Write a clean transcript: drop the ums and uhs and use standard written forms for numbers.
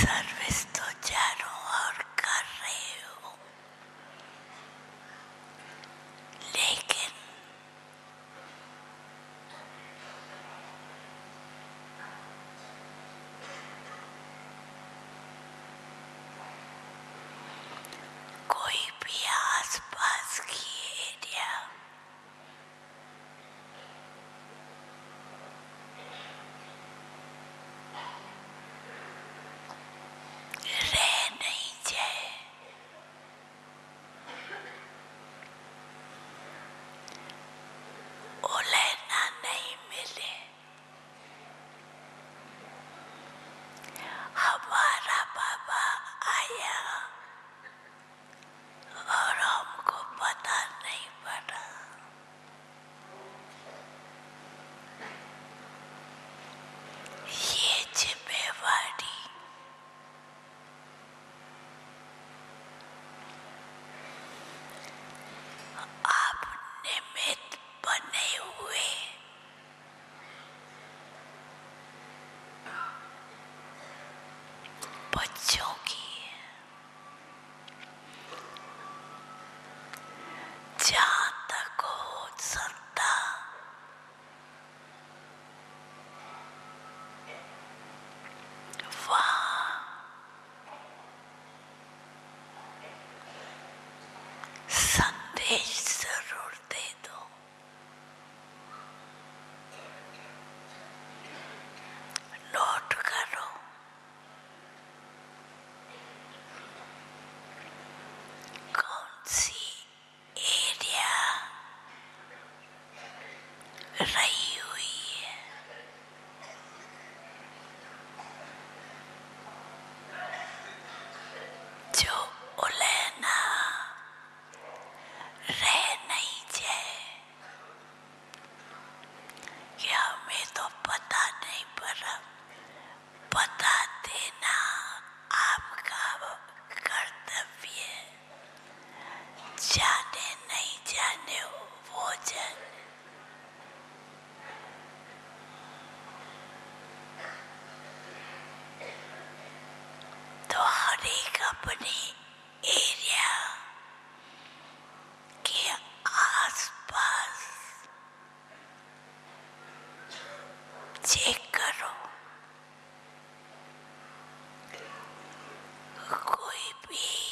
Service तो चारों ओर कर रहे हो, लेकिन कोई भी आसपास की एरिया रह नहीं जाए, उलझना नहीं मिले। हमारा बाबा आया और हमको पता नहीं पड़ा। ये जिम्मेवारी आप निमित्त बने हुए बच्चों की है। जहाँ तक हो सकता वहाँ संदेश जरूर दे दो। नोट करो, कौन सी एरिया रही हुई है, जो उलझना रह नहीं जाए कि हमें तो पता नहीं पड़ा। पता देना आपका कर्तव्य है। जाने नहीं जाने वो जाने। तो हर एक अपनी एरिया के आसपास चेक करो। कोई भी